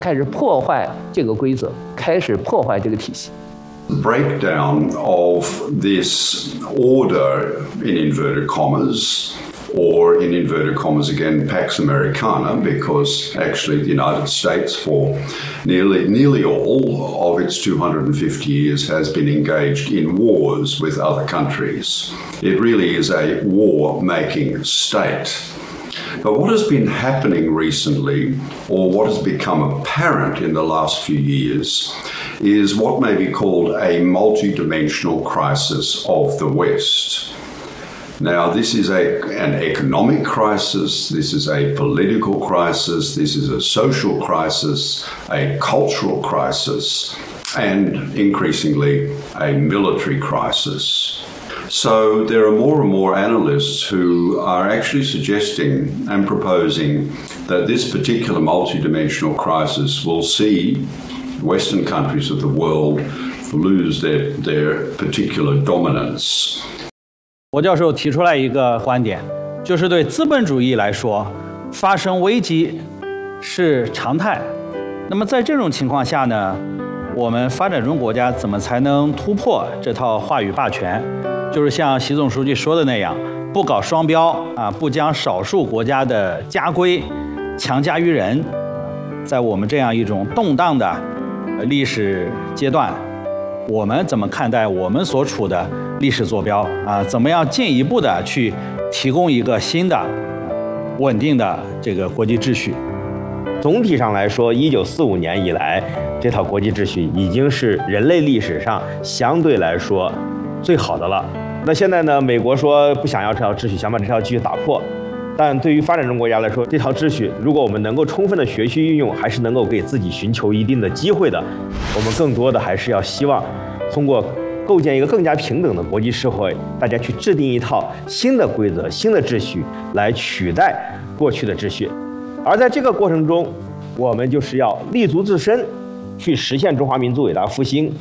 开始破坏这个规则，开始破坏这个体系。 Breakdown of this order in inverted commas, or in inverted commas again, Pax Americana, because actually the United States for nearly all of its 250 years has been engaged in wars with other countries. It really is a war-making state. But what has been happening recently, or what has become apparent in the last few years, is what may be called a multidimensional crisis of the West. Now, this is an economic crisis, this is a political crisis, this is a social crisis, a cultural crisis, and increasingly a military crisis. So there are more and more analysts who are actually suggesting and proposing that this particular multidimensional crisis will see Western countries of the world lose their particular dominance. 罗教授提出来一个观点，就是对资本主义来说，发生危机是常态。那么在这种情况下呢，我们发展中国家怎么才能突破这套话语霸权？就是像习总书记说的那样，不搞双标啊，不将少数国家的家规强加于人。在我们这样一种动荡的历史阶段，我们怎么看待我们所处的历史坐标啊？怎么样进一步的去提供一个新的稳定的这个国际秩序？ 总体上来说，1945年以来，这套国际秩序已经是人类历史上相对来说最好的了。那现在呢，美国说不想要这套秩序，想把这套秩序打破。但对于发展中国家来说，这套秩序如果我们能够充分的学习运用，还是能够给自己寻求一定的机会的。我们更多的还是要希望通过构建一个更加平等的国际社会，大家去制定一套新的规则、新的秩序，来取代过去的秩序。而在这个过程中，我们就是要立足自身，去实现中华民族伟大复兴。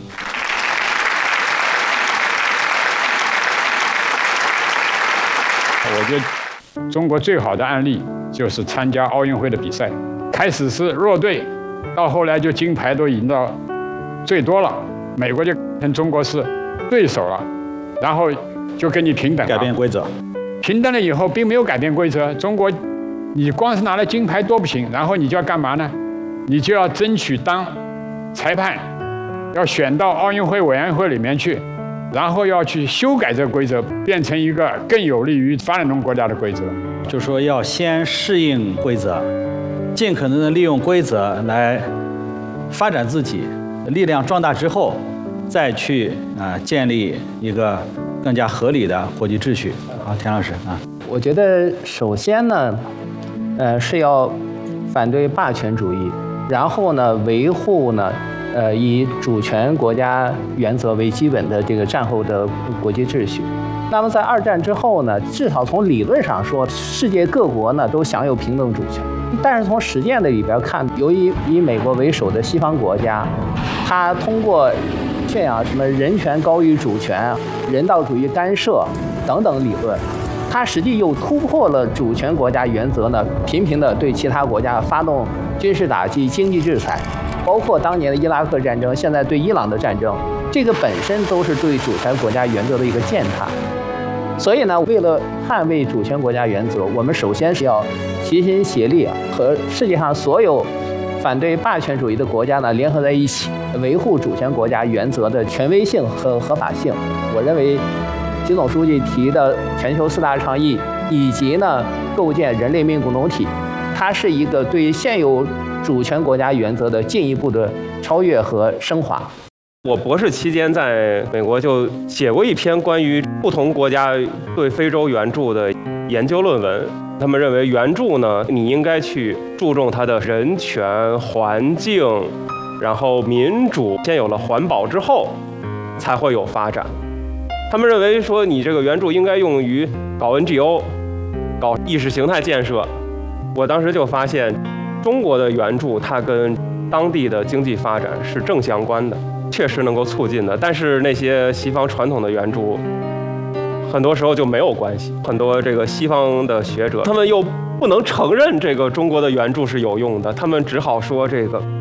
我觉得中国最好的案例就是参加奥运会的比赛，开始是弱队，到后来就金牌都赢到最多了，美国就跟中国是对手了，然后就跟你平等了， 改变规则。 平等了以后，并没有改变规则。中国，你光是拿了金牌多不行，然后你就要干嘛呢？你就要争取当裁判，要选到奥运会委员会里面去。然后要去修改这个规则，变成一个更有利于发展中国家的规则。 就说要先适应规则，尽可能的利用规则来发展自己，力量壮大之后，再去建立一个更加合理的国际秩序。好，田老师啊， 我觉得首先呢，是要反对霸权主义，然后呢，维护呢。以主权国家原则为基本的这个战后的国际秩序。那么在二战之后呢，至少从理论上说，世界各国呢都享有平等主权。但是从实践的里边看，由于以美国为首的西方国家，它通过宣扬什么人权高于主权、人道主义干涉等等理论，它实际又突破了主权国家原则呢，频频的对其他国家发动军事打击、经济制裁。包括当年的伊拉克战争，现在对伊朗的战争，这个本身都是对主权国家原则的一个践踏。所以呢，为了捍卫主权国家原则，我们首先是要齐心协力，和世界上所有反对霸权主义的国家呢联合在一起，维护主权国家原则的权威性和合法性。我认为，习总书记提的全球4大倡议，以及呢构建人类命共同体，它是一个对现有主权国家原则的进一步的超越和升华。 我博士期间在美国就写过一篇关于不同国家对非洲援助的研究论文。他们认为援助呢，你应该去注重它的人权、环境，然后民主。先有了环保之后，才会有发展。他们认为说，你这个援助应该用于搞 NGO， 搞意识形态建设。我当时就发现，中国的援助它跟当地的经济发展是正相关的，确实能够促进的。但是那些西方传统的援助，很多时候就没有关系。很多这个西方的学者，他们又不能承认这个中国的援助是有用的，他们只好说这个